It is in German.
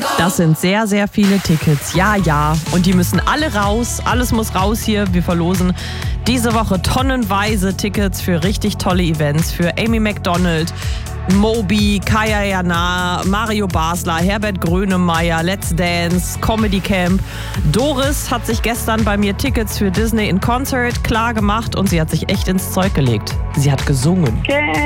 Das sind sehr, sehr viele Tickets. Ja, ja. Und die müssen alle raus. Alles muss raus hier. Wir verlosen diese Woche tonnenweise Tickets für richtig tolle Events. Für Amy Macdonald, Moby, Kaya Jana, Mario Basler, Herbert Grönemeyer, Let's Dance, Comedy Camp. Doris hat sich gestern bei mir Tickets für Disney in Concert klar gemacht und sie hat sich echt ins Zeug gelegt. Sie hat gesungen. Okay.